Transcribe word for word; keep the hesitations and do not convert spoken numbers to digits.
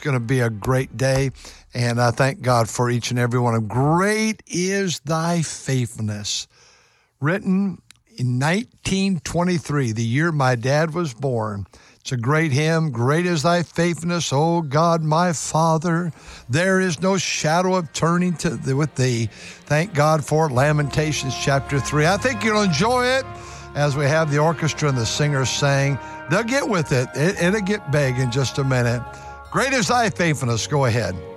going to be a great day, and I thank God for each and every one of them. Great is thy faithfulness. Written in nineteen twenty-three, the year my dad was born. It's a great hymn. Great is thy faithfulness, O God, my Father. There is no shadow of turning to the, with thee. Thank God for it. Lamentations chapter three. I think you'll enjoy it as we have the orchestra and the singers sing. They'll get with it. it it'll get big in just a minute. Great is thy faithfulness. Go ahead.